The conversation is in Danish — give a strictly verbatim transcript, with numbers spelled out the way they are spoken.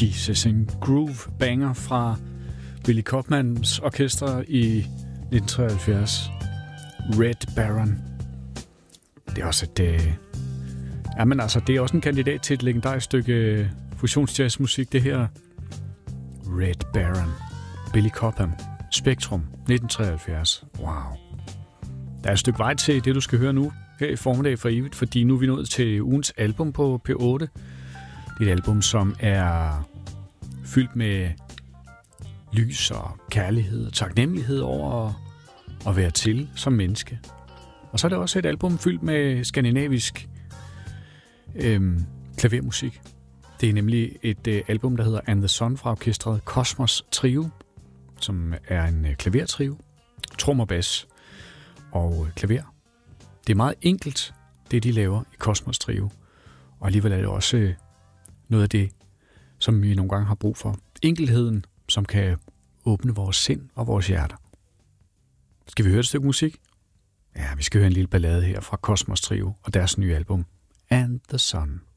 Jesus, en groove banger fra Billy Cobhams orkester i nitten treoghalvfjerds. Red Baron. Det er også et... Øh... Jamen altså, det er også en kandidat til et legendarisk stykke fusionsjazzmusik, det her. Red Baron. Billy Cobham. Spektrum. nitten treoghalvfjerds. Wow. Der er et stykke vej til det, du skal høre nu, her i Formiddag for evigt, fordi nu er vi nået til ugens album på P otte. Det er et album, som er fyldt med lys og kærlighed og taknemmelighed over at være til som menneske. Og så er det også et album fyldt med skandinavisk øhm, klavermusik. Det er nemlig et øh, album, der hedder And the Sun fra orkestret Kosmos Trio, som er en øh, klavertrio, trommer, bas og øh, klaver. Det er meget enkelt, det de laver i Kosmos Trio, og alligevel er det også øh, noget af det, som vi nogle gange har brug for. Enkelheden, som kan åbne vores sind og vores hjerter. Skal vi høre et stykke musik? Ja, vi skal høre en lille ballade her fra Kosmos Trio og deres nye album, And the Sun.